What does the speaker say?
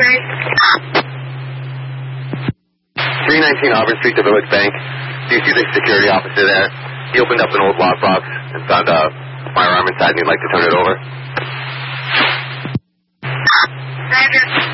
Okay. 319 Auburn Street, the Village Bank. Do you see the security officer there? He opened up an old lockbox and found a firearm inside and he'd like to turn it over. Roger.